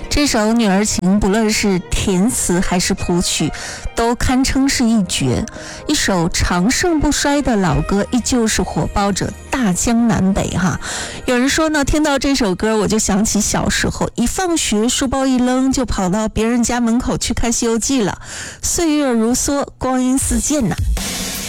这首《女儿情》不论是填词还是谱曲，都堪称是一绝。一首长盛不衰的老歌，依旧是火爆着大江南北哈。有人说呢，听到这首歌我就想起小时候，一放学书包一扔就跑到别人家门口去看《西游记》了，岁月如梭，光阴似箭呐。